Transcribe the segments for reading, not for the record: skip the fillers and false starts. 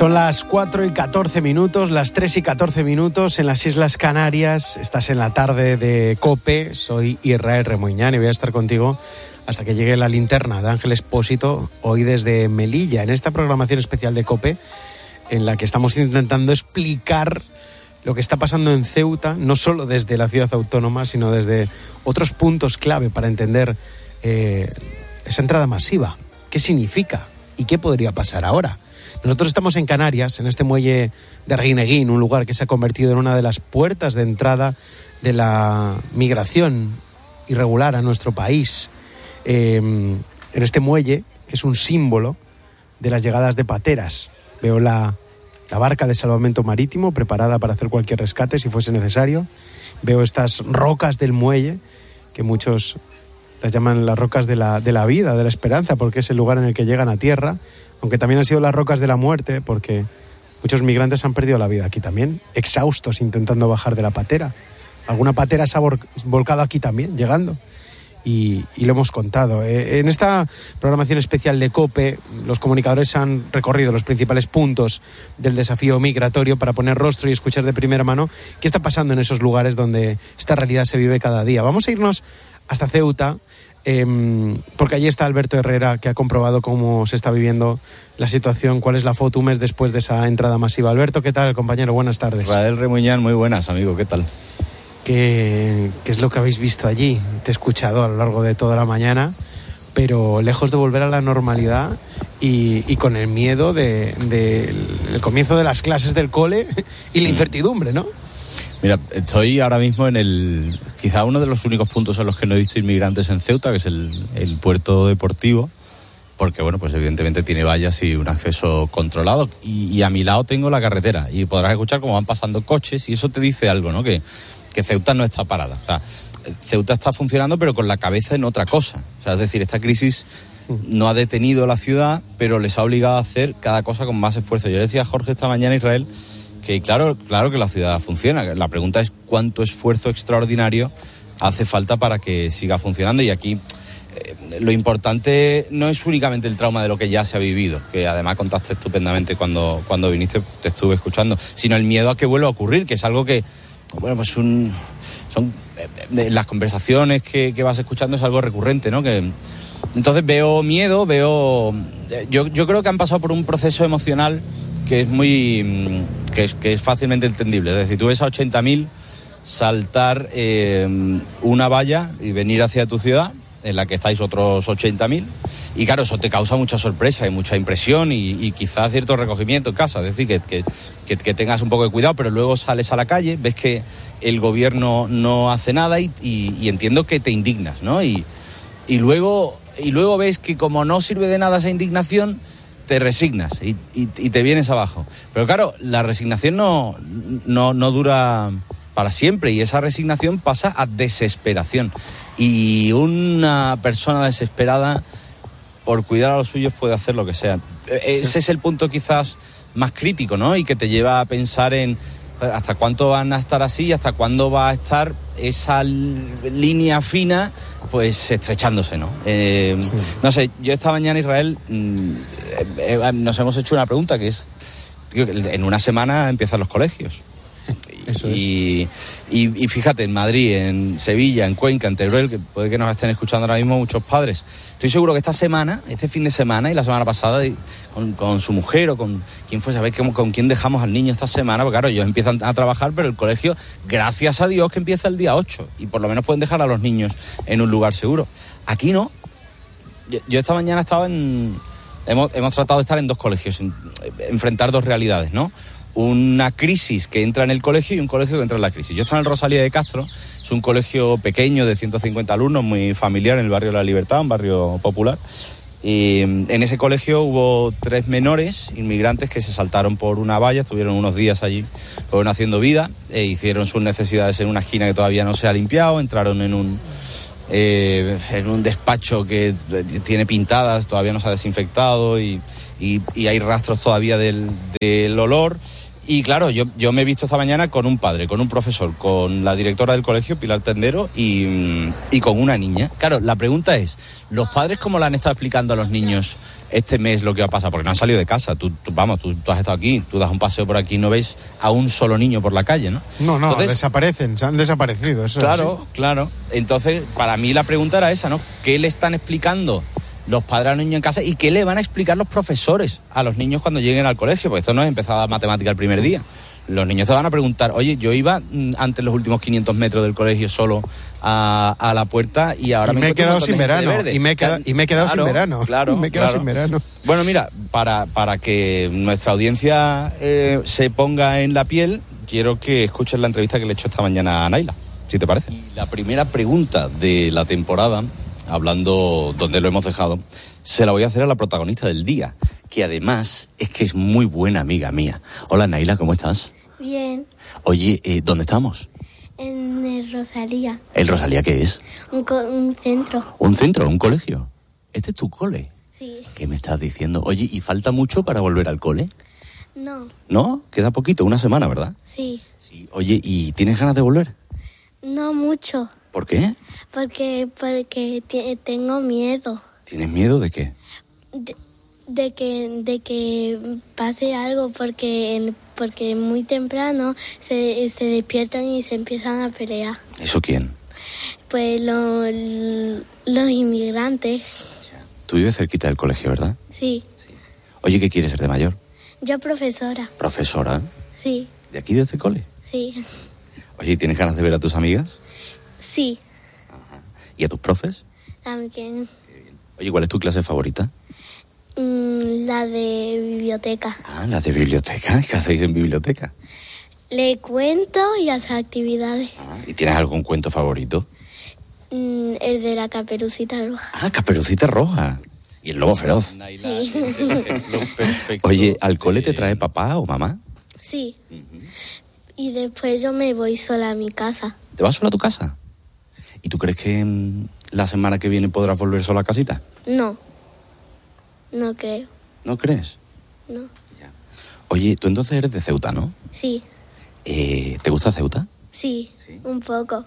Son las 4:14, las 3:14 en las Islas Canarias. Estás en la tarde de COPE. Soy Israel Remuñán y voy a estar contigo hasta que llegue la linterna de Ángel Expósito, hoy desde Melilla, en esta programación especial de COPE, en la que estamos intentando explicar lo que está pasando en Ceuta, no solo desde la ciudad autónoma, sino desde otros puntos clave para entender esa entrada masiva. ¿Qué significa? ¿Y qué podría pasar ahora? Nosotros estamos en Canarias, en este muelle de Arguineguín, un lugar que se ha convertido en una de las puertas de entrada de la migración irregular a nuestro país. En este muelle, que es un símbolo de las llegadas de pateras. Veo la barca de salvamento marítimo preparada para hacer cualquier rescate si fuese necesario. Veo estas rocas del muelle, que muchos las llaman las rocas de la vida, de la esperanza, porque es el lugar en el que llegan a tierra, aunque también han sido las rocas de la muerte, porque muchos migrantes han perdido la vida aquí también, exhaustos intentando bajar de la patera. Alguna patera se ha volcado aquí también, llegando, y lo hemos contado. En esta programación especial de COPE, los comunicadores han recorrido los principales puntos del desafío migratorio para poner rostro y escuchar de primera mano qué está pasando en esos lugares donde esta realidad se vive cada día. Vamos a irnos hasta Ceuta, porque allí está Alberto Herrera, que ha comprobado cómo se está viviendo la situación, cuál es la foto un mes después de esa entrada masiva. Alberto, ¿qué tal, compañero? Buenas tardes. Israel Remuñán, muy buenas, amigo, ¿qué tal? ¿Qué es lo que habéis visto allí? Te he escuchado a lo largo de toda la mañana, pero lejos de volver a la normalidad y con el miedo del comienzo de las clases del cole y la incertidumbre, ¿no? Mira, estoy ahora mismo en quizá uno de los únicos puntos en los que no he visto inmigrantes en Ceuta, que es el puerto deportivo, porque bueno, pues evidentemente tiene vallas y un acceso controlado, y a mi lado tengo la carretera, y podrás escuchar cómo van pasando coches, y eso te dice algo, ¿no? Que Ceuta no está parada. O sea, Ceuta está funcionando, pero con la cabeza en otra cosa. O sea, es decir, esta crisis no ha detenido la ciudad, pero les ha obligado a hacer cada cosa con más esfuerzo. Yo le decía a Jorge esta mañana, Israel, que claro que la ciudad funciona. La pregunta es cuánto esfuerzo extraordinario hace falta para que siga funcionando. Y aquí lo importante no es únicamente el trauma de lo que ya se ha vivido, que además contaste estupendamente cuando viniste, te estuve escuchando, sino el miedo a que vuelva a ocurrir, que es algo que, bueno, pues son las conversaciones que vas escuchando, es algo recurrente, ¿no? Entonces veo miedo, yo creo que han pasado por un proceso emocional que es que es fácilmente entendible. Es decir, tú ves a 80.000 saltar una valla y venir hacia tu ciudad, en la que estáis otros 80.000, y claro, eso te causa mucha sorpresa y mucha impresión y quizás cierto recogimiento en casa. Es decir, que tengas un poco de cuidado, pero luego sales a la calle, ves que el gobierno no hace nada y entiendo que te indignas, ¿no? Y luego ves que como no sirve de nada esa indignación, te resignas y te vienes abajo. Pero claro, la resignación no dura para siempre, y esa resignación pasa a desesperación. Y una persona desesperada por cuidar a los suyos puede hacer lo que sea. Ese es el punto quizás más crítico, ¿no? Y que te lleva a pensar en hasta cuánto van a estar así y hasta cuándo va a estar esa línea fina pues estrechándose, ¿no? No sé, yo esta mañana, Israel, nos hemos hecho una pregunta, que es, en una semana empiezan los colegios. Eso y fíjate, en Madrid, en Sevilla, en Cuenca, en Teruel, que puede que nos estén escuchando ahora mismo muchos padres. Estoy seguro que este fin de semana y la semana pasada, con su mujer o con quien fuese, a ver con quién dejamos al niño esta semana, porque claro, ellos empiezan a trabajar, pero el colegio, gracias a Dios, que empieza el día 8 y por lo menos pueden dejar a los niños en un lugar seguro. Aquí no. Yo esta mañana estaba hemos tratado de estar en dos colegios, enfrentar dos realidades, ¿no? Una crisis que entra en el colegio y un colegio que entra en la crisis. Yo estaba en el Rosalía de Castro, es un colegio pequeño de 150 alumnos, muy familiar, en el barrio de La Libertad, un barrio popular. Y en ese colegio hubo 3 menores inmigrantes que se saltaron por una valla, estuvieron unos días allí, fueron haciendo vida, hicieron sus necesidades en una esquina que todavía no se ha limpiado, entraron en un despacho que tiene pintadas, todavía no se ha desinfectado y hay rastros todavía del olor. Y claro, yo me he visto esta mañana con un padre, con un profesor, con la directora del colegio, Pilar Tendero, y con una niña. Claro, la pregunta es, ¿los padres cómo le han estado explicando a los niños este mes lo que va a pasar? Porque no han salido de casa, tú has estado aquí, tú das un paseo por aquí y no ves a un solo niño por la calle, ¿no? No, entonces, se han desaparecido. Eso claro. Entonces, para mí la pregunta era esa, ¿no? ¿Qué le están explicando los padres a los niños en casa y qué le van a explicar los profesores a los niños cuando lleguen al colegio? Porque esto no es empezada matemática el primer día. Los niños te van a preguntar, oye, yo iba antes los últimos 500 metros del colegio solo a la puerta y ahora me he quedado sin verano. Y me he quedado sin verano. Claro. Sin verano. Bueno, mira, para que nuestra audiencia se ponga en la piel, quiero que escuches la entrevista que le he hecho esta mañana a Naila, si te parece. Y la primera pregunta de la temporada, hablando donde lo hemos dejado, se la voy a hacer a la protagonista del día, que además es que es muy buena amiga mía. Hola Naila, ¿cómo estás? Bien. Oye, ¿dónde estamos? En el Rosalía. ¿El Rosalía qué es? Un centro. ¿Un centro? ¿Un colegio? ¿Este es tu cole? Sí. ¿Qué me estás diciendo? Oye, ¿y falta mucho para volver al cole? No. ¿No? Queda poquito, una semana, ¿verdad? Sí. Oye, ¿y tienes ganas de volver? No mucho. ¿Por qué? Porque tengo miedo. ¿Tienes miedo de qué? De que pase algo, porque muy temprano se despiertan y se empiezan a pelear. ¿Eso quién? Pues los inmigrantes. Tú vives cerquita del colegio, ¿verdad? Sí. Oye, ¿qué quieres ser de mayor? Yo profesora. ¿Profesora? Sí. ¿De aquí, de este cole? Sí. Oye, ¿tienes ganas de ver a tus amigas? Sí. Ajá. ¿Y a tus profes? También. Oye, ¿cuál es tu clase favorita? La de biblioteca. Ah, la de biblioteca. ¿Qué hacéis en biblioteca? Le cuento y hace actividades. ¿Y tienes algún cuento favorito? El de la Caperucita Roja. Ah, Caperucita Roja. Y el lobo feroz. Sí. Oye, ¿al cole te trae papá o mamá? Sí. Y después yo me voy sola a mi casa. ¿Te vas sola a tu casa? ¿Y tú crees que la semana que viene podrás volver sola a casita? No. No creo. ¿No crees? No. Ya. Oye, tú entonces eres de Ceuta, ¿no? Sí. ¿Te gusta Ceuta? Sí. Un poco.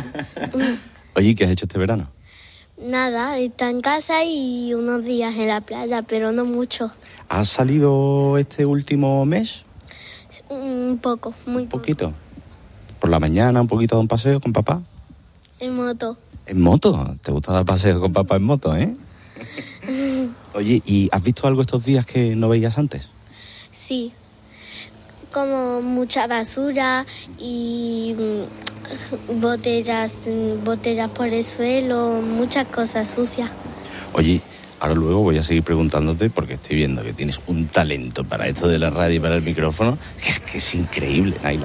Oye, ¿qué has hecho este verano? Nada, está en casa y unos días en la playa, pero no mucho. ¿Has salido este último mes? Un poco, muy poco. ¿Poquito? ¿Por la mañana un poquito de un paseo con papá? En moto. ¿En moto? ¿Te gusta dar paseo con papá en moto, eh? Oye, ¿y has visto algo estos días que no veías antes? Sí. Como mucha basura y botellas por el suelo, muchas cosas sucias. Oye, ahora luego voy a seguir preguntándote porque estoy viendo que tienes un talento para esto de la radio y para el micrófono que es increíble, Naila.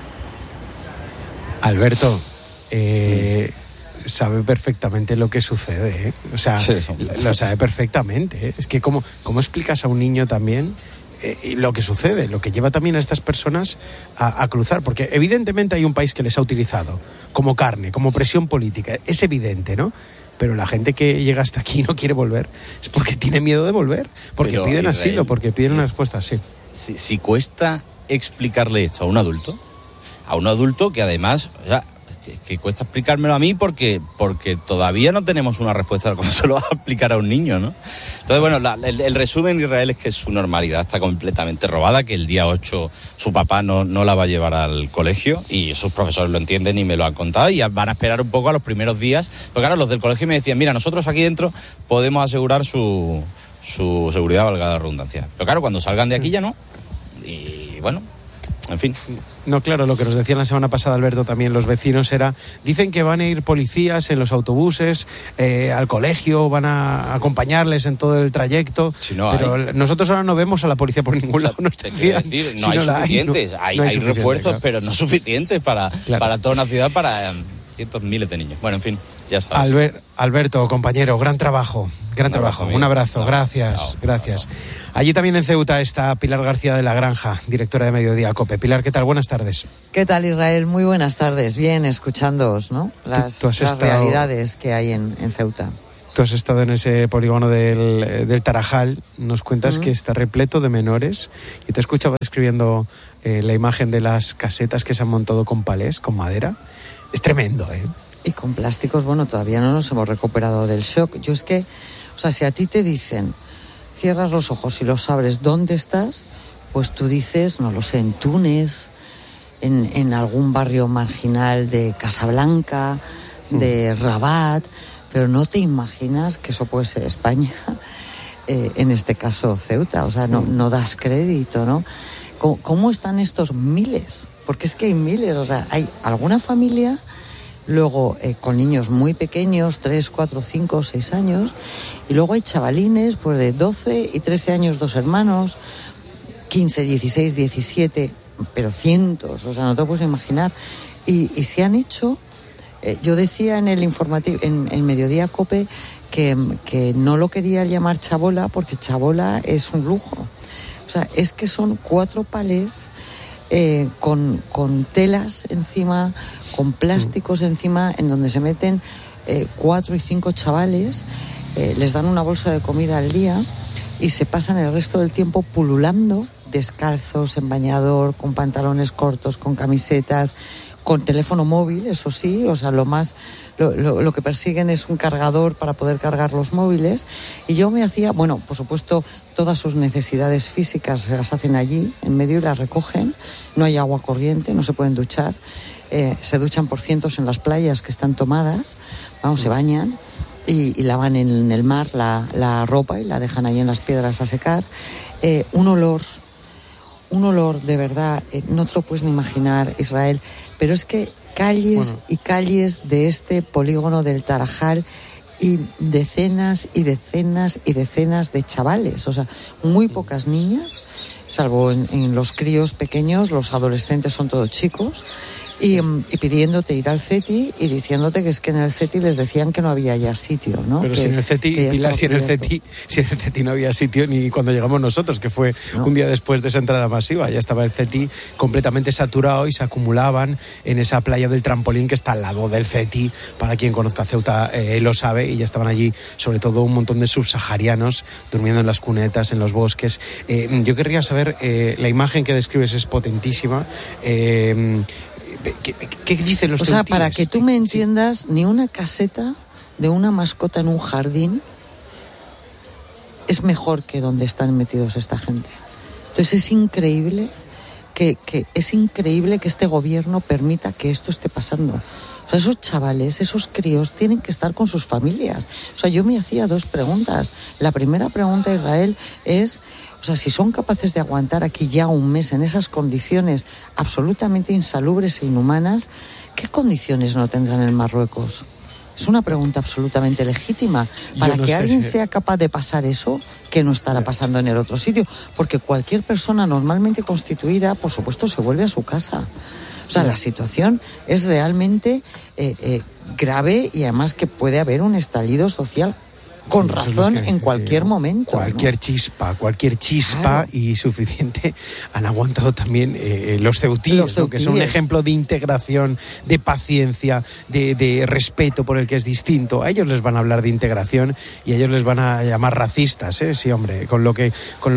Alberto, sabe perfectamente lo que sucede, ¿eh? O sea, sí, lo sabe perfectamente, ¿eh? Es que ¿cómo explicas a un niño también lo que sucede, lo que lleva también a estas personas a cruzar? Porque evidentemente hay un país que les ha utilizado como carne, como presión política, es evidente, ¿no? Pero la gente que llega hasta aquí y no quiere volver es porque tiene miedo de volver, porque pero, piden asilo, porque piden una respuesta así. Si cuesta explicarle esto a un adulto que además, o sea, que cuesta explicármelo a mí porque todavía no tenemos una respuesta de cómo se lo va a explicar a un niño, ¿no? Entonces, bueno, el resumen en Israel es que su normalidad está completamente robada, que el día 8 su papá no la va a llevar al colegio y sus profesores lo entienden y me lo han contado y van a esperar un poco a los primeros días, porque claro, los del colegio me decían, mira, nosotros aquí dentro podemos asegurar su seguridad, valga la redundancia. Pero claro, cuando salgan de aquí ya no. Y bueno, en fin. No, claro, lo que nos decían la semana pasada, Alberto, también los vecinos dicen que van a ir policías en los autobuses al colegio, van a acompañarles en todo el trayecto, pero nosotros ahora no vemos a la policía por ningún lado, nos decían. Decir, no hay suficientes, hay refuerzos, claro, pero no suficientes para toda una ciudad, para cientos, miles de niños. Bueno, en fin, ya sabes. Alberto, compañero, gran trabajo. Un abrazo, gracias. Allí también en Ceuta está Pilar García de la Granja, directora de Mediodía COPE. Pilar, ¿qué tal? Buenas tardes. ¿Qué tal, Israel? Muy buenas tardes. Bien, escuchándoos, ¿no? Las realidades que hay en Ceuta. Tú has estado en ese polígono del Tarajal, nos cuentas que está repleto de menores, y te escuchaba describiendo la imagen de las casetas que se han montado con palés, con madera. Es tremendo, ¿eh? Y con plásticos, bueno, todavía no nos hemos recuperado del shock. Yo es que, o sea, si a ti te dicen, cierras los ojos y los abres, ¿dónde estás? Pues tú dices, no lo sé, en Túnez, en algún barrio marginal de Casablanca, de Rabat, pero no te imaginas que eso puede ser España, en este caso Ceuta, o sea, no das crédito, ¿no? ¿Cómo están estos miles? Porque es que hay miles, o sea, hay alguna familia, luego con niños muy pequeños, 3, 4, 5, 6 años, y luego hay chavalines pues de 12 y 13 años, 2 hermanos, 15, 16, 17, pero cientos, o sea, no te lo puedes imaginar. Y se han hecho... yo decía en el informativo, en Mediodía COPE, que no lo quería llamar chabola porque chabola es un lujo. O sea, es que son 4 palés con telas encima, con plásticos encima, en donde se meten 4 y 5 chavales, les dan una bolsa de comida al día y se pasan el resto del tiempo pululando, descalzos, en bañador, con pantalones cortos, con camisetas, con teléfono móvil, eso sí, o sea, lo que persiguen es un cargador para poder cargar los móviles. Y yo me hacía, bueno, por supuesto, todas sus necesidades físicas se las hacen allí, en medio, y las recogen. No hay agua corriente, no se pueden duchar. Se duchan por cientos en las playas que están tomadas, vamos, se bañan y lavan en el mar la ropa y la dejan ahí en las piedras a secar. Un olor de verdad, no te lo puedes ni imaginar, Israel, pero es que calles y calles de este polígono del Tarajal y decenas y decenas y decenas de chavales, o sea, muy pocas niñas, salvo en los críos pequeños, los adolescentes son todos chicos, y pidiéndote ir al CETI y diciéndote que es que en el CETI les decían que no había ya sitio, ¿no? Pero si en el CETI, Pilar, si en el CETI no había sitio ni cuando llegamos nosotros, que fue un día después de esa entrada masiva, ya estaba el CETI completamente saturado y se acumulaban en esa playa del Trampolín que está al lado del CETI, para quien conozca Ceuta lo sabe, y ya estaban allí sobre todo un montón de subsaharianos durmiendo en las cunetas, en los bosques. Yo querría saber, la imagen que describes es potentísima. ¿Qué dicen los ceutíes? O sea, para que tú me entiendas, ni una caseta de una mascota en un jardín es mejor que donde están metidos esta gente. Entonces es increíble que este gobierno permita que esto esté pasando. O sea, esos chavales, esos críos tienen que estar con sus familias. O sea, yo me hacía 2 preguntas. La primera pregunta, Israel, es... O sea, si son capaces de aguantar aquí ya un mes en esas condiciones absolutamente insalubres e inhumanas, ¿qué condiciones no tendrán en Marruecos? Es una pregunta absolutamente legítima. Para que alguien sea capaz de pasar eso, que no estará pasando en el otro sitio. Porque cualquier persona normalmente constituida, por supuesto, se vuelve a su casa. O sea, la situación es realmente grave, y además que puede haber un estallido social con razón en cualquier momento. Cualquier chispa, claro. Y suficiente han aguantado también los ceutíes, ¿no? Que son un ejemplo de integración, de paciencia, de respeto por el que es distinto. A ellos les van a hablar de integración y a ellos les van a llamar racistas, sí, hombre, con lo que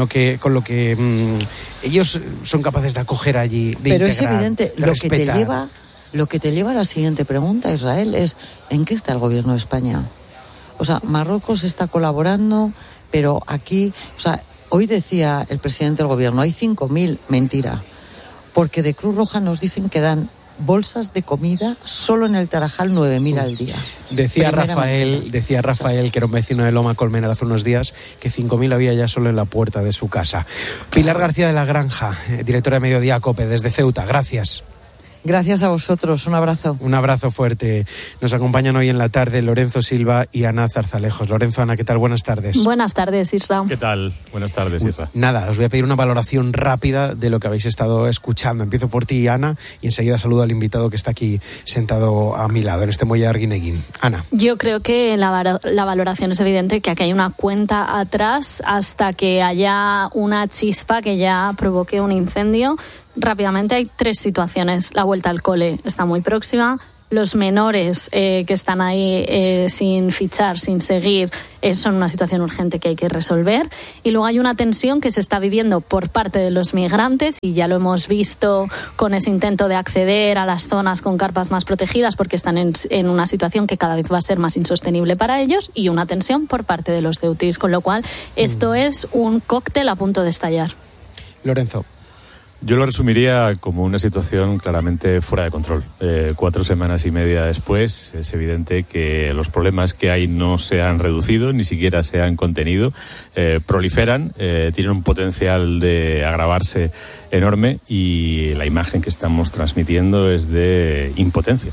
ellos son capaces de acoger allí, de pero integrar, es evidente, lo que te lleva a la siguiente pregunta, Israel, es ¿en qué está el gobierno de España? O sea, Marruecos está colaborando, pero aquí... O sea, hoy decía el presidente del gobierno, hay 5.000, mentira. Porque de Cruz Roja nos dicen que dan bolsas de comida solo en el Tarajal 9.000 al día. Decía Rafael, que era un vecino de Loma Colmenar hace unos días, que 5.000 había ya solo en la puerta de su casa. Pilar García de la Granja, directora de Mediodía COPE, desde Ceuta. Gracias. Gracias a vosotros, un abrazo. Un abrazo fuerte. Nos acompañan hoy en la tarde Lorenzo Silva y Ana Zarzalejos. Lorenzo, Ana, ¿qué tal? Buenas tardes. Buenas tardes, Isra. ¿Qué tal? Buenas tardes, Isra. Nada, os voy a pedir una valoración rápida de lo que habéis estado escuchando. Empiezo por ti, Ana, y enseguida saludo al invitado que está aquí sentado a mi lado, en este muelle de Arguineguín. Ana. Yo creo que la valoración es evidente, que aquí hay una cuenta atrás hasta que haya una chispa que ya provoque un incendio. Rápidamente hay 3 situaciones. La vuelta al cole está muy próxima, Los menores que están ahí sin fichar, sin seguir, son una situación urgente que hay que resolver. Y luego hay una tensión que se está viviendo por parte de los migrantes, y ya lo hemos visto con ese intento de acceder a las zonas con carpas más protegidas, porque están en una situación que cada vez va a ser más insostenible para ellos, y una tensión por parte de los ceutíes, con lo cual esto es un cóctel a punto de estallar. Lorenzo. Yo lo resumiría como una situación claramente fuera de control. 4 semanas y media después, es evidente que los problemas que hay no se han reducido, ni siquiera se han contenido, proliferan, tienen un potencial de agravarse enorme, y la imagen que estamos transmitiendo es de impotencia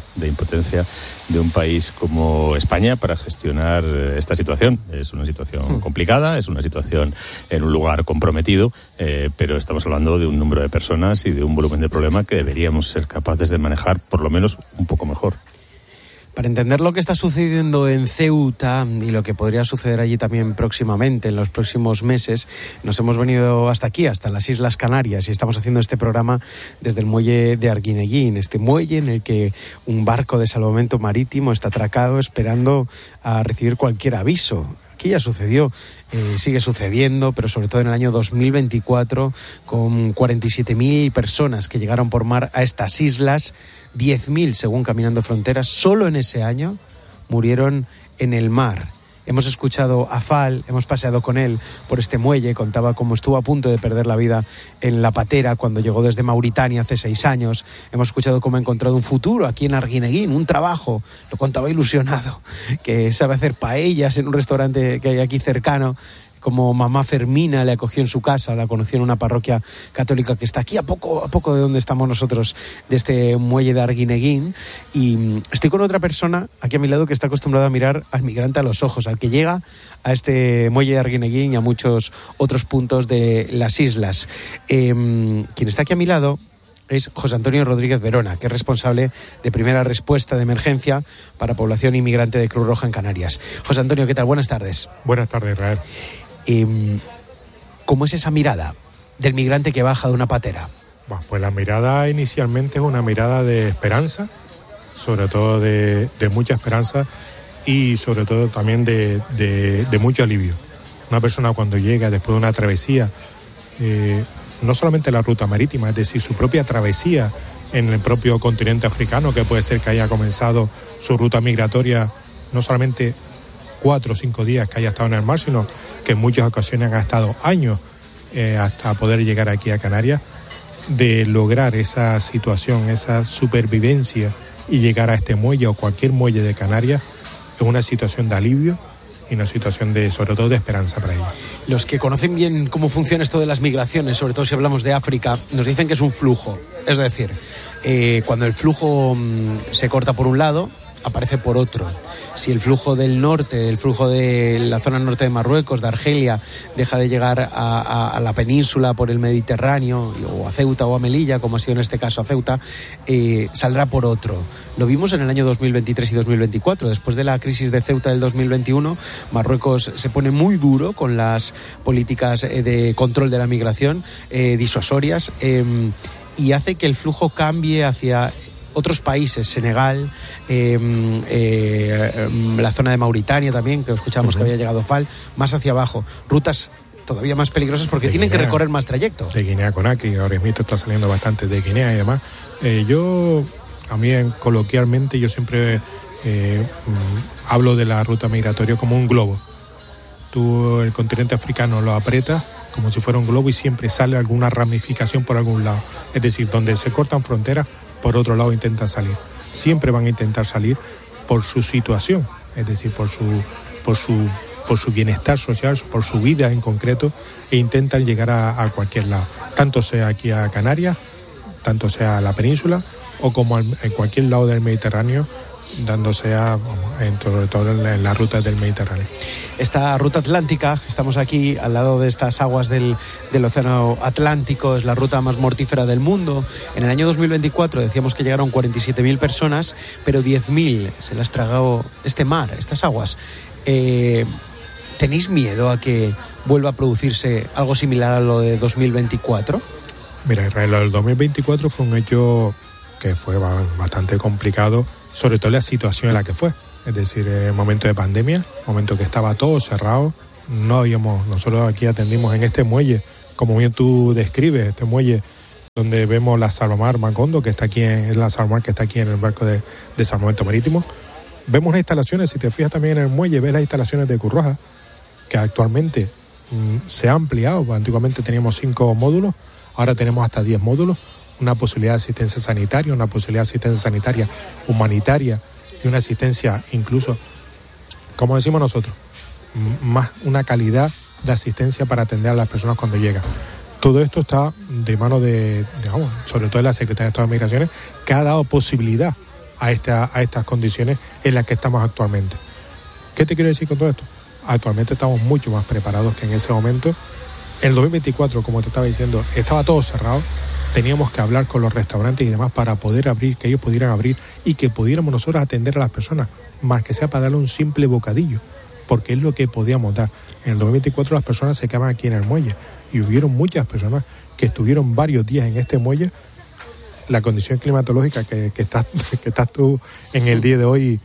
de un país como España para gestionar esta situación. Es una situación complicada, es una situación en un lugar comprometido, pero estamos hablando de un número de personas y de un volumen de problema que deberíamos ser capaces de manejar por lo menos un poco mejor. Para entender lo que está sucediendo en Ceuta y lo que podría suceder allí también próximamente, en los próximos meses, nos hemos venido hasta aquí, hasta las Islas Canarias, y estamos haciendo este programa desde el muelle de Arguineguín, este muelle en el que un barco de salvamento marítimo está atracado esperando a recibir cualquier aviso. Aquí ya sucedió, sigue sucediendo, pero sobre todo en el año 2024, con 47.000 personas que llegaron por mar a estas islas, 10.000 según Caminando Fronteras, solo en ese año murieron en el mar. Hemos escuchado a Fal, hemos paseado con él por este muelle, contaba cómo estuvo a punto de perder la vida en La Patera cuando llegó desde Mauritania hace 6 años. Hemos escuchado cómo ha encontrado un futuro aquí en Arguineguín, un trabajo, lo contaba ilusionado, que sabe hacer paellas en un restaurante que hay aquí cercano. Como mamá Fermina le acogió en su casa, la conoció en una parroquia católica que está aquí a poco de donde estamos nosotros, de este muelle de Arguineguín. Y estoy con otra persona aquí a mi lado que está acostumbrada a mirar al migrante a los ojos, al que llega a este muelle de Arguineguín y a muchos otros puntos de las islas. Quien está aquí a mi lado es José Antonio Rodríguez Verona, que es responsable de primera respuesta de emergencia para población inmigrante de Cruz Roja en Canarias. José Antonio, ¿qué tal? Buenas tardes. Buenas tardes, Israel. ¿Cómo es esa mirada del migrante que baja de una patera? Bueno, pues la mirada inicialmente es una mirada de esperanza, sobre todo de mucha esperanza, y sobre todo también de mucho alivio. Una persona cuando llega después de una travesía, no solamente la ruta marítima, es decir, su propia travesía en el propio continente africano, que puede ser que haya comenzado su ruta migratoria no solamente 4 o 5 días que haya estado en el mar, sino que en muchas ocasiones ha estado años hasta poder llegar aquí a Canarias, de lograr esa situación, esa supervivencia y llegar a este muelle o cualquier muelle de Canarias, es una situación de alivio y una situación de, sobre todo, de esperanza para ellos. Los que conocen bien cómo funciona esto de las migraciones, sobre todo si hablamos de África, nos dicen que es un flujo. Es decir, cuando el flujo se corta por un lado, aparece por otro. Si el flujo del norte, el flujo de la zona norte de Marruecos, de Argelia, deja de llegar a la península por el Mediterráneo, o a Ceuta o a Melilla, como ha sido en este caso a Ceuta, saldrá por otro. Lo vimos en el año 2023 y 2024. Después de la crisis de Ceuta del 2021, Marruecos se pone muy duro con las políticas de control de la migración, disuasorias, y hace que el flujo cambie hacia otros países, Senegal, la zona de Mauritania también, que escuchábamos que había llegado Fal, más hacia abajo. Rutas todavía más peligrosas porque tienen que recorrer más trayecto. De Guinea a Conakry, ahora mismo está saliendo bastante de Guinea y demás. A mí coloquialmente, yo siempre hablo de la ruta migratoria como un globo. Tú el continente africano lo aprietas como si fuera un globo y siempre sale alguna ramificación por algún lado. Es decir, donde se cortan fronteras, por otro lado intentan salir. Siempre van a intentar salir por su situación, es decir, por su bienestar social, por su vida en concreto, e intentan llegar a cualquier lado, tanto sea aquí a Canarias, tanto sea a la península, o como en cualquier lado del Mediterráneo, dándose sobre todo en las rutas del Mediterráneo. Esta ruta atlántica, estamos aquí al lado de estas aguas del Océano Atlántico, es la ruta más mortífera del mundo. En el año 2024 decíamos que llegaron 47.000 personas, pero 10.000 se las tragó este mar, estas aguas. ¿Tenéis miedo a que vuelva a producirse algo similar a lo de 2024? Mira, Israel, el 2024 fue un hecho que fue bastante complicado sobre todo la situación en la que fue. Es decir, el momento de pandemia, momento que estaba todo cerrado, nosotros aquí atendimos en este muelle, como bien tú describes, este muelle donde vemos la Salvamar Macondo, que está aquí en la Salvamar, que está aquí en el barco de salvamento marítimo. Vemos las instalaciones, si te fijas también en el muelle, ves las instalaciones de Cruz Roja, que actualmente se ha ampliado. Antiguamente teníamos 5 módulos, ahora tenemos hasta 10 módulos, una posibilidad de asistencia sanitaria, una posibilidad de asistencia sanitaria humanitaria y una asistencia incluso, como decimos nosotros, más una calidad de asistencia para atender a las personas cuando llegan. Todo esto está de mano sobre todo de la Secretaría de Estado de Migraciones, que ha dado posibilidad a estas condiciones en las que estamos actualmente. ¿Qué te quiero decir con todo esto? Actualmente estamos mucho más preparados que en ese momento. El 2024, como te estaba diciendo, estaba todo cerrado. Teníamos que hablar con los restaurantes y demás para poder abrir, que ellos pudieran abrir y que pudiéramos nosotros atender a las personas, más que sea para darle un simple bocadillo, porque es lo que podíamos dar. En el 2024 las personas se quedaban aquí en el muelle y hubieron muchas personas que estuvieron varios días en este muelle. La condición climatológica que estás tú en el día de hoy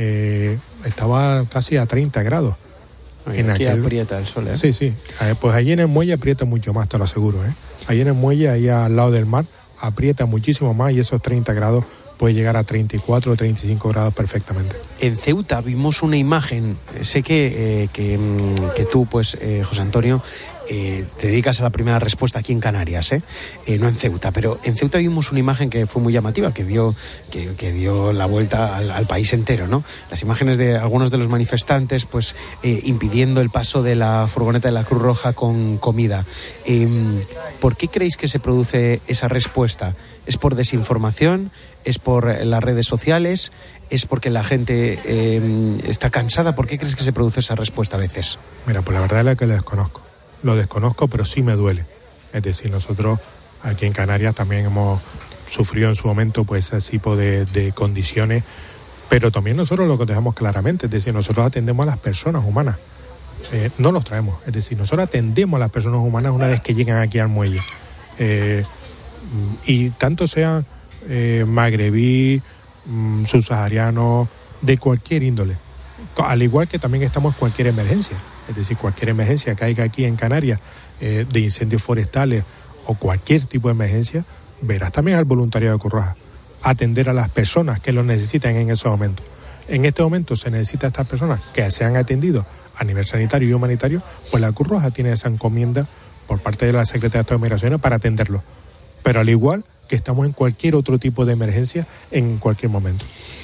estaba casi a 30 grados. Aquí aprieta el sol, ¿eh? Sí. Pues allí en el muelle aprieta mucho más, te lo aseguro, ¿eh? Allí en el muelle, ahí al lado del mar, aprieta muchísimo más y esos 30 grados puede llegar a 34 o 35 grados perfectamente. En Ceuta vimos una imagen, sé que tú, pues, José Antonio, te dedicas a la primera respuesta aquí en Canarias, no en Ceuta, pero en Ceuta vimos una imagen que fue muy llamativa, que dio la vuelta al país entero, ¿no? Las imágenes de algunos de los manifestantes, pues, impidiendo el paso de la furgoneta de la Cruz Roja con comida. ¿Por qué creéis que se produce esa respuesta? ¿Es por desinformación? ¿Es por las redes sociales? ¿Es porque la gente está cansada? ¿Por qué crees que se produce esa respuesta a veces? Mira, pues la verdad es que lo desconozco. Lo desconozco, pero sí me duele. Es decir, nosotros aquí en Canarias también hemos sufrido en su momento pues ese tipo de condiciones, pero también nosotros lo dejamos claramente, es decir, nosotros atendemos a las personas humanas, no los traemos, es decir, nosotros atendemos a las personas humanas una vez que llegan aquí al muelle. Y tanto sean magrebí, subsaharianos, de cualquier índole, al igual que también estamos en cualquier emergencia. Es decir, cualquier emergencia que haya aquí en Canarias, de incendios forestales o cualquier tipo de emergencia, verás también al voluntariado de Cruz Roja atender a las personas que lo necesitan en ese momento. En este momento se necesita a estas personas que sean atendidos a nivel sanitario y humanitario, pues la Cruz Roja tiene esa encomienda por parte de la Secretaría de Estado de Migraciones para atenderlo. Pero al igual que estamos en cualquier otro tipo de emergencia en cualquier momento.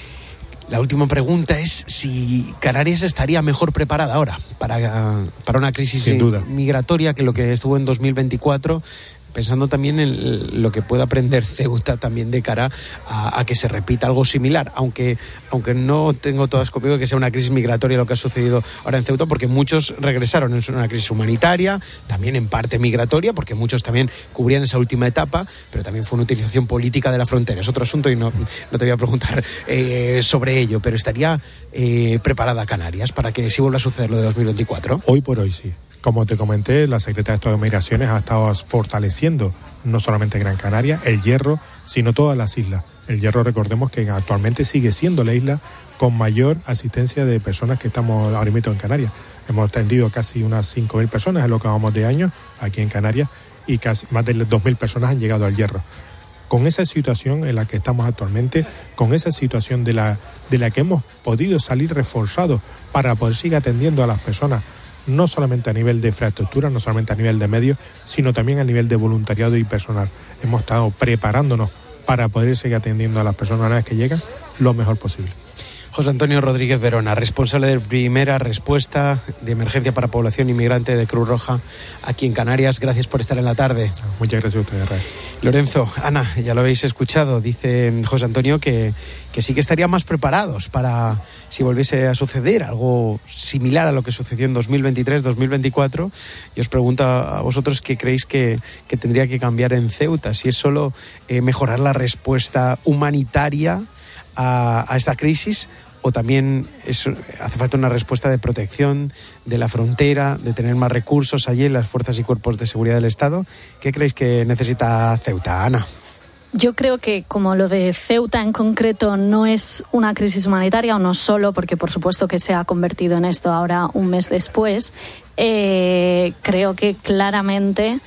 La última pregunta es si Canarias estaría mejor preparada ahora para una crisis migratoria que lo que estuvo en 2024, pensando también en lo que pueda aprender Ceuta también de cara a que se repita algo similar, aunque no tengo todas conmigo que sea una crisis migratoria lo que ha sucedido ahora en Ceuta, porque muchos regresaron en una crisis humanitaria, también en parte migratoria, porque muchos también cubrían esa última etapa, pero también fue una utilización política de la frontera. Es otro asunto y no te voy a preguntar sobre ello, pero ¿estaría preparada Canarias para que sí vuelva a suceder lo de 2024? Hoy por hoy sí. Como te comenté, la Secretaría de Estado de Migraciones ha estado fortaleciendo no solamente Gran Canaria, El Hierro, sino todas las islas. El Hierro, recordemos que actualmente sigue siendo la isla con mayor asistencia de personas que estamos ahora mismo en Canarias. Hemos atendido casi unas 5.000 personas en lo que vamos de año aquí en Canarias y casi más de 2.000 personas han llegado al Hierro. Con esa situación en la que estamos actualmente, con esa situación de la que hemos podido salir reforzados para poder seguir atendiendo a las personas, no solamente a nivel de infraestructura, no solamente a nivel de medios, sino también a nivel de voluntariado y personal. Hemos estado preparándonos para poder seguir atendiendo a las personas una vez que llegan lo mejor posible. José Antonio Rodríguez Verona, responsable de primera respuesta de emergencia para población inmigrante de Cruz Roja aquí en Canarias. Gracias por estar en la tarde. Muchas gracias a ustedes, Raúl. Lorenzo, Ana, ya lo habéis escuchado, dice José Antonio que sí que estarían más preparados para si volviese a suceder algo similar a lo que sucedió en 2023-2024. Y os pregunto a vosotros qué creéis que tendría que cambiar en Ceuta, si es solo mejorar la respuesta humanitaria a esta crisis, o también hace falta una respuesta de protección de la frontera, de tener más recursos allí en las fuerzas y cuerpos de seguridad del Estado. ¿Qué creéis que necesita Ceuta, Ana? Yo creo que como lo de Ceuta en concreto no es una crisis humanitaria, o no solo, porque por supuesto que se ha convertido en esto ahora un mes después, creo que claramente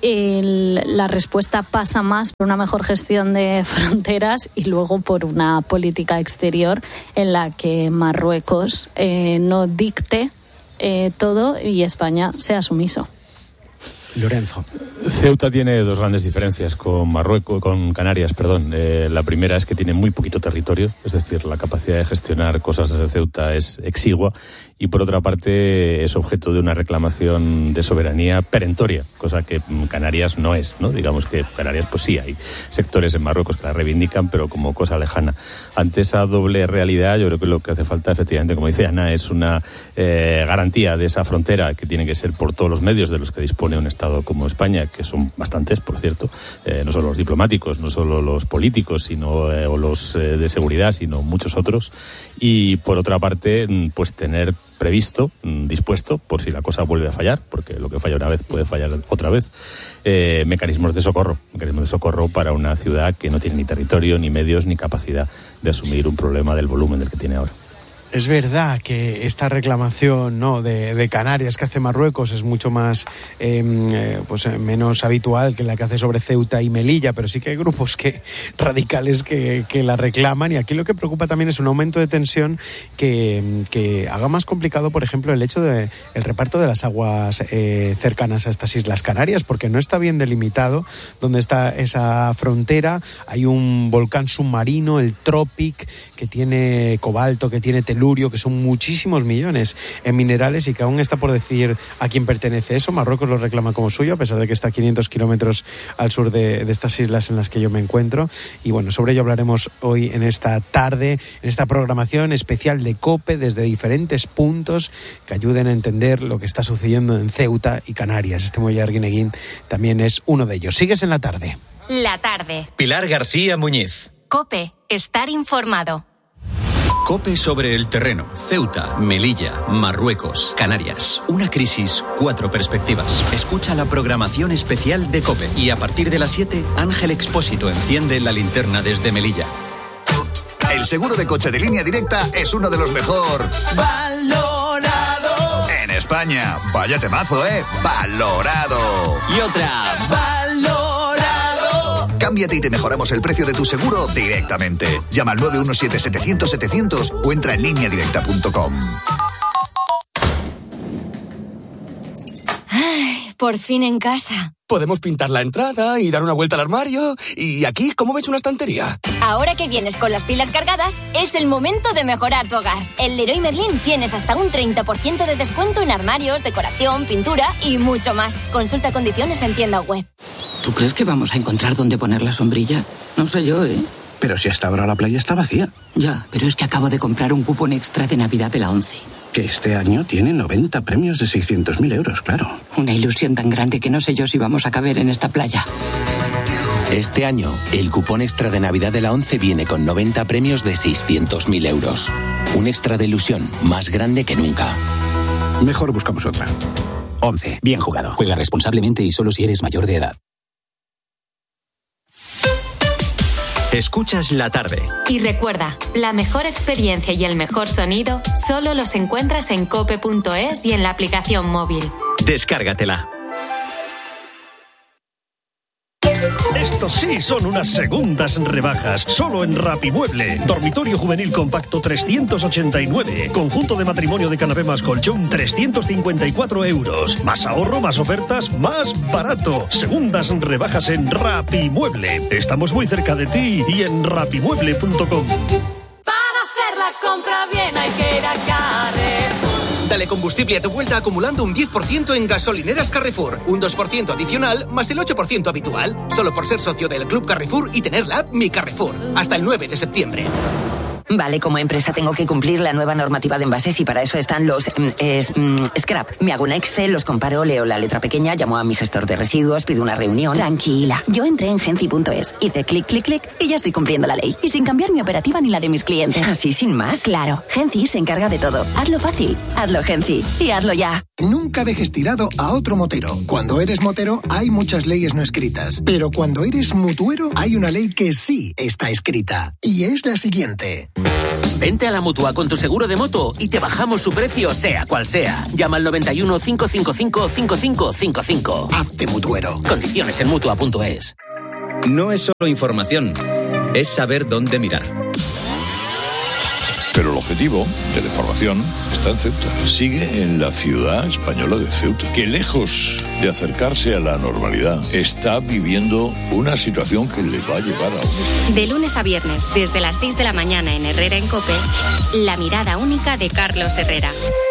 la respuesta pasa más por una mejor gestión de fronteras y luego por una política exterior en la que Marruecos no dicte todo y España sea sumiso. Lorenzo. Ceuta tiene dos grandes diferencias con Canarias. La primera es que tiene muy poquito territorio, es decir, la capacidad de gestionar cosas desde Ceuta es exigua, y por otra parte es objeto de una reclamación de soberanía perentoria, cosa que Canarias no es, ¿no? Digamos que Canarias, pues sí, hay sectores en Marruecos que la reivindican, pero como cosa lejana. Ante esa doble realidad, yo creo que lo que hace falta, efectivamente, como dice Ana, es una garantía de esa frontera, que tiene que ser por todos los medios de los que dispone un Estado como España, que son bastantes, por cierto, no solo los diplomáticos, no solo los políticos, sino o los de seguridad, sino muchos otros. Y por otra parte, pues tener previsto, dispuesto, por si la cosa vuelve a fallar, porque lo que falla una vez puede fallar otra vez, mecanismos de socorro para una ciudad que no tiene ni territorio, ni medios, ni capacidad de asumir un problema del volumen del que tiene ahora. Es verdad que esta reclamación, ¿no?, de Canarias que hace Marruecos es mucho más menos habitual que la que hace sobre Ceuta y Melilla, pero sí que hay grupos radicales que la reclaman, y aquí lo que preocupa también es un aumento de tensión que haga más complicado, por ejemplo, el hecho de el reparto de las aguas cercanas a estas Islas Canarias, porque no está bien delimitado dónde está esa frontera. Hay un volcán submarino, el Tropic, que tiene cobalto, que tiene telurio, que son muchísimos millones en minerales, y que aún está por decir a quién pertenece eso. Marruecos lo reclama como suyo, a pesar de que está a 500 kilómetros al sur de estas islas en las que yo me encuentro. Y bueno, sobre ello hablaremos hoy en esta tarde, en esta programación especial de COPE, desde diferentes puntos que ayuden a entender lo que está sucediendo en Ceuta y Canarias. Este muelle Arguineguín también es uno de ellos. Sigues en la tarde. La tarde. Pilar García Muñiz. COPE. Estar informado. COPE sobre el terreno. Ceuta, Melilla, Marruecos, Canarias. Una crisis, 4 perspectivas. Escucha la programación especial de COPE. Y a partir de las 7, Ángel Expósito enciende la linterna desde Melilla. El seguro de coche de Línea Directa es uno de los mejor valorado en España. Vaya temazo, valorado. Y otra, valorado. Cámbiate y te mejoramos el precio de tu seguro directamente. Llama al 917-700-700 o entra en lineadirecta.com. Ay, por fin en casa. Podemos pintar la entrada y dar una vuelta al armario. Y aquí, ¿cómo ves una estantería? Ahora que vienes con las pilas cargadas, es el momento de mejorar tu hogar. En Leroy Merlin tienes hasta un 30% de descuento en armarios, decoración, pintura y mucho más. Consulta condiciones en tienda web. ¿Tú crees que vamos a encontrar dónde poner la sombrilla? No sé yo, ¿eh? Pero si hasta ahora la playa está vacía. Ya, pero es que acabo de comprar un cupón extra de Navidad de la ONCE. Que este año tiene 90 premios de 600.000 euros, claro. Una ilusión tan grande que no sé yo si vamos a caber en esta playa. Este año, el cupón extra de Navidad de la ONCE viene con 90 premios de 600.000 euros. Un extra de ilusión más grande que nunca. Mejor buscamos otra. ONCE, bien jugado. Juega responsablemente y solo si eres mayor de edad. Escuchas la tarde. Y recuerda, la mejor experiencia y el mejor sonido solo los encuentras en cope.es y en la aplicación móvil. Descárgatela. Estos sí son unas segundas rebajas. Solo en Rapimueble. Dormitorio juvenil compacto 389. Conjunto de matrimonio de canapé más colchón 354 euros. Más ahorro, más ofertas, más barato. Segundas rebajas en Rapimueble. Estamos muy cerca de ti y en rapimueble.com. Para hacer la compra bien hay que ir a Carrefour. Dale combustible a tu vuelta acumulando un 10% en gasolineras Carrefour. Un 2% adicional más el 8% habitual. Solo por ser socio del Club Carrefour y tener la app Mi Carrefour. Hasta el 9 de septiembre. Vale, como empresa tengo que cumplir la nueva normativa de envases y para eso están los scrap. Me hago un Excel, los comparo, leo la letra pequeña, llamo a mi gestor de residuos, pido una reunión. Tranquila, yo entré en Genci.es, hice clic, clic, clic y ya estoy cumpliendo la ley. Y sin cambiar mi operativa ni la de mis clientes. ¿Así sin más? Claro, Genci se encarga de todo. Hazlo fácil, hazlo Genci y hazlo ya. Nunca dejes tirado a otro motero. Cuando eres motero hay muchas leyes no escritas, pero cuando eres mutuero hay una ley que sí está escrita, y es la siguiente. Vente a la Mutua con tu seguro de moto y te bajamos su precio sea cual sea. Llama al 91 555 5555. Hazte mutuero. Condiciones en Mutua.es. No es solo información, es saber dónde mirar. Pero el objetivo de la información está en Ceuta. Sigue en la ciudad española de Ceuta, que lejos de acercarse a la normalidad, está viviendo una situación que le va a llevar a un... De lunes a viernes, desde las 6 de la mañana en Herrera en COPE, la mirada única de Carlos Herrera.